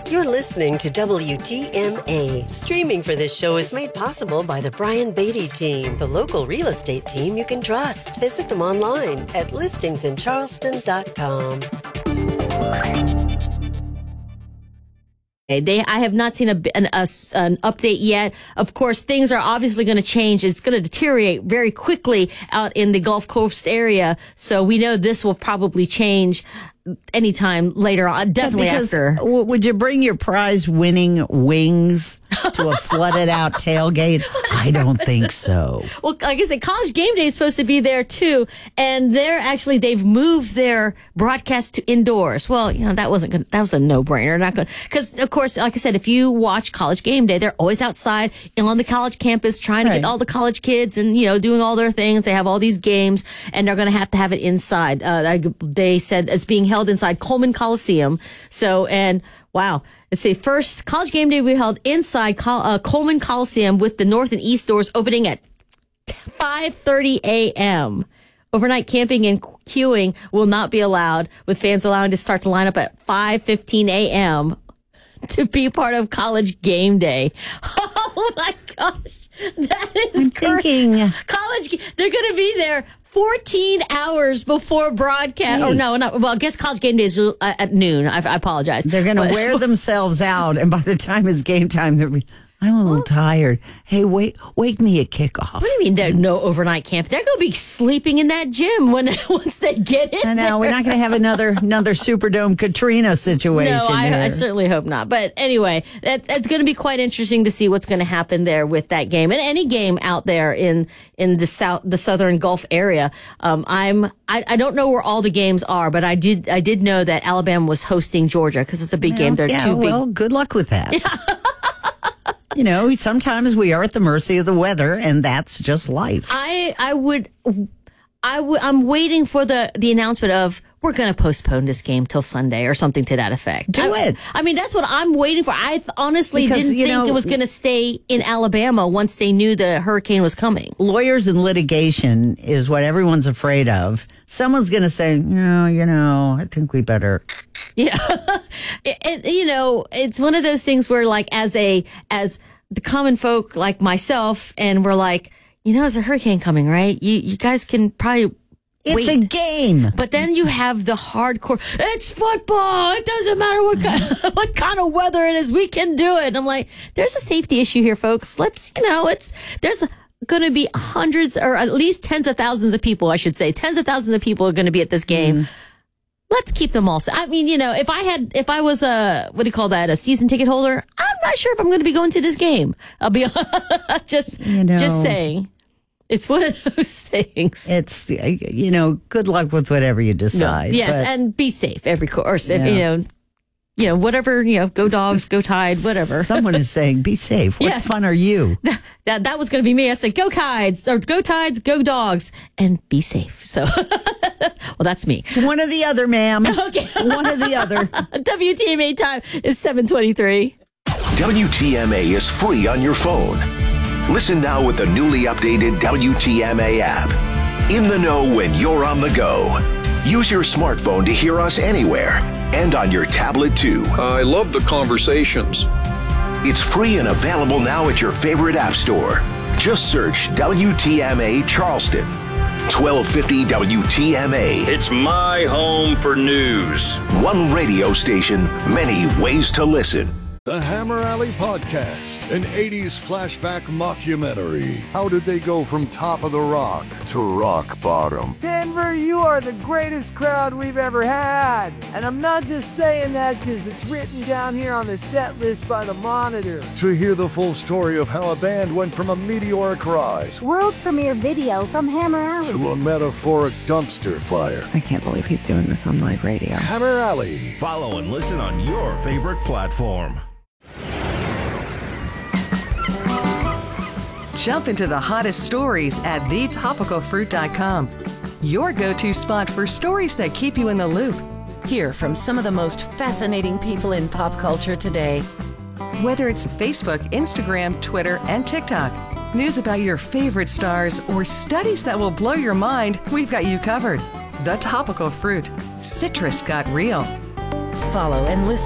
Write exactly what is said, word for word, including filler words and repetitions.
You're listening to W T M A. Streaming for this show is made possible by the Brian Beatty team, the local real estate team you can trust. Visit them online at listings in charleston dot com. They, I have not seen a, an, a, an update yet. Of course, things are obviously going to change. It's going to deteriorate very quickly out in the Gulf Coast area. So we know this will probably change anytime later on, definitely because, after. w- would you bring your prize-winning wings to a flooded-out tailgate? I don't think so. Well, like I said, College Game Day is supposed to be there too, and they're actually they've moved their broadcast to indoors. Well, you know that wasn't gonna, that was a no-brainer. Not going because of course, like I said, if you watch College Game Day, they're always outside on the college campus trying to Right. get all the college kids and you know doing all their things. They have all these games, and they're going to have to have it inside. Uh, I, they said it's being held inside Coleman Coliseum. So and. Wow. Let's see. First, College Game Day will be held inside Col- uh, Coleman Coliseum with the north and east doors opening at five thirty a.m. Overnight camping and queuing will not be allowed, with fans allowed to start to line up at five fifteen a.m. to be part of College Game Day. Oh, my gosh. That is I'm crazy. thinking... College, they're going to be there fourteen hours before broadcast. Or no, not, well, I guess College Game Day is uh, at noon. I, I apologize. They're going to wear themselves out, and by the time it's game time, they'll be, I'm a little tired. Hey, wait, wake me at kickoff. What do you mean there's no overnight camp? They're going to be sleeping in that gym when once they get in I know, there. we're not going to have another another Superdome Katrina situation. No, I, here. I certainly hope not. But anyway, that, that's going to be quite interesting to see what's going to happen there with that game and any game out there in in the south, the southern Gulf area. Um, I'm I, I don't know where all the games are, but I did I did know that Alabama was hosting Georgia because it's a big game. They're yeah, two big. well, good luck with that. You know, sometimes we are at the mercy of the weather, and that's just life. I I would I would I'm waiting for the the announcement of we're going to postpone this game till Sunday or something to that effect. Do I, it. I mean, that's what I'm waiting for. I honestly Because, didn't you think know, it was going to stay in Alabama once they knew the hurricane was coming. Lawyers and litigation is what everyone's afraid of. Someone's going to say, no, you know, I think we better. Yeah. it, it, you know, it's one of those things where like as a, as the common folk like myself, and we're like, you know, there's a hurricane coming, right? You, you guys can probably It's wait. a game. But then you have the hardcore, it's football. It doesn't matter what kind, what kind of weather it is. We can do it. And I'm like, there's a safety issue here, folks. Let's, you know, it's, there's going to be hundreds or at least tens of thousands of people, I should say. Tens of thousands of people are going to be at this game. Mm. Let's keep them all. I mean, you know, if I had, if I was a, what do you call that, a season ticket holder, I'm not sure if I'm going to be going to this game. I'll be just, you know, just saying. It's one of those things. It's, you know, good luck with whatever you decide. No. Yes, but, and be safe every course. Yeah. If, you know, you know, whatever, you know, go dogs, go Tide, whatever. Someone is saying, be safe. What Yes. fun are you? That that was going to be me. I said, go Tides, or go Tides, go dogs, and be safe. So, well, that's me. One or the other, ma'am. Okay. One or the other. W T M A time is seven twenty-three. W T M A is free on your phone. Listen now with the newly updated W T M A app. In the know when you're on the go. Use your smartphone to hear us anywhere and on your tablet too. I love the conversations. It's free and available now at your favorite app store. Just search W T M A Charleston. twelve fifty W T M A. It's my home for news. One radio station, many ways to listen. The Hammer Alley Podcast, an eighties flashback mockumentary. How did they go from top of the rock to rock bottom? Denver, you are the greatest crowd we've ever had. And I'm not just saying that because it's written down here on the set list by the Monitor. To hear the full story of how a band went from a meteoric rise World premiere video from Hammer Alley to a metaphoric dumpster fire. I can't believe he's doing this on live radio. Hammer Alley. Follow and listen on your favorite platform. Jump into the hottest stories at the topical fruit dot com. Your go-to spot for stories that keep you in the loop. Hear from some of the most fascinating people in pop culture today. Whether it's Facebook, Instagram, Twitter, and TikTok, news about your favorite stars, or studies that will blow your mind, we've got you covered. The Topical Fruit. Citrus got real. Follow and listen